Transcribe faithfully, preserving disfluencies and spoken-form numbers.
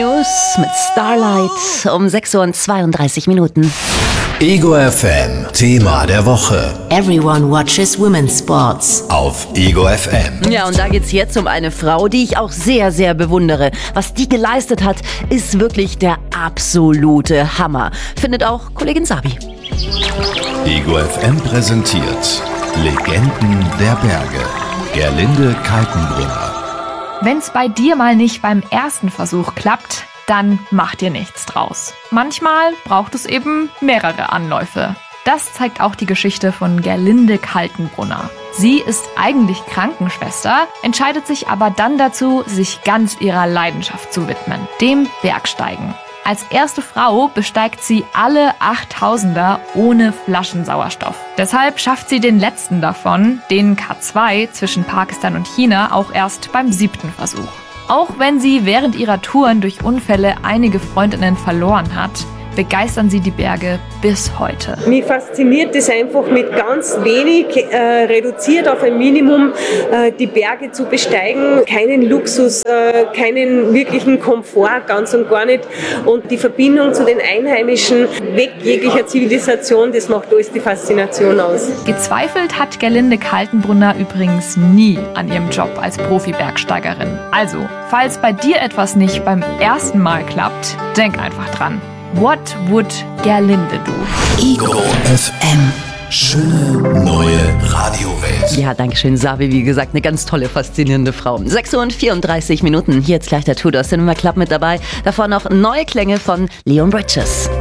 News mit Starlight um sechs Uhr und zweiunddreißig Minuten. Ego F M, Thema der Woche. Everyone watches women's sports. Auf Ego F M. Ja, und da geht's jetzt um eine Frau, die ich auch sehr, sehr bewundere. Was die geleistet hat, ist wirklich der absolute Hammer. Findet auch Kollegin Sabi. Ego F M präsentiert Legenden der Berge. Gerlinde Kaltenbrunner. Wenn's bei dir mal nicht beim ersten Versuch klappt, dann mach dir nichts draus. Manchmal braucht es eben mehrere Anläufe. Das zeigt auch die Geschichte von Gerlinde Kaltenbrunner. Sie ist eigentlich Krankenschwester, entscheidet sich aber dann dazu, sich ganz ihrer Leidenschaft zu widmen, dem Bergsteigen. Als erste Frau besteigt sie alle achttausender ohne Flaschensauerstoff. Deshalb schafft sie den letzten davon, den K zwei zwischen Pakistan und China, auch erst beim siebten Versuch. Auch wenn sie während ihrer Touren durch Unfälle einige Freundinnen verloren hat, begeistern sie die Berge bis heute. Mich fasziniert es einfach, mit ganz wenig, äh, reduziert auf ein Minimum, äh, die Berge zu besteigen. Keinen Luxus, äh, keinen wirklichen Komfort, ganz und gar nicht. Und die Verbindung zu den Einheimischen, weg jeglicher Zivilisation, das macht alles die Faszination aus. Gezweifelt hat Gerlinde Kaltenbrunner übrigens nie an ihrem Job als Profi-Bergsteigerin. Also, falls bei dir etwas nicht beim ersten Mal klappt, denk einfach dran. What would Gerlinde do? Ego F M. Schöne neue Radiowelt. Ja, danke schön, Sabi. Wie gesagt, eine ganz tolle, faszinierende Frau. sechs Uhr und vierunddreißig Minuten. Hier jetzt gleich der Tudor Cinema Club mit dabei. Davor noch neue Klänge von Leon Bridges.